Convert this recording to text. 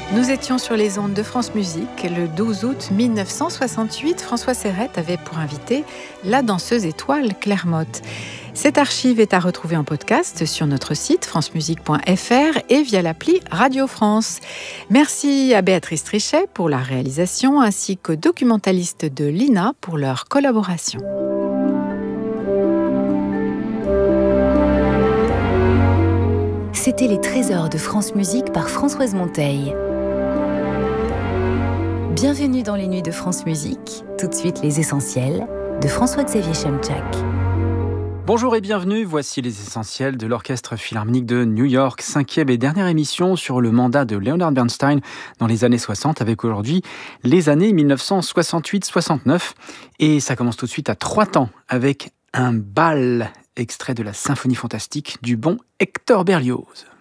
Nous étions sur les ondes de France Musique. Le 12 août 1968, François Serrette avait pour invité la danseuse étoile Claire Motte. Cette archive est à retrouver en podcast sur notre site francemusique.fr et via l'appli Radio France. Merci à Béatrice Trichet pour la réalisation ainsi qu'aux documentalistes de l'INA pour leur collaboration. C'était les trésors de France Musique par Françoise Monteil. Bienvenue dans les nuits de France Musique. Tout de suite, les essentiels de François-Xavier Chemchak. Bonjour et bienvenue, voici les essentiels de l'Orchestre Philharmonique de New York, 5e et dernière émission sur le mandat de Leonard Bernstein dans les années 60, avec aujourd'hui les années 1968-69. Et ça commence tout de suite à 3 temps avec un bal, extrait de la symphonie fantastique du bon Hector Berlioz.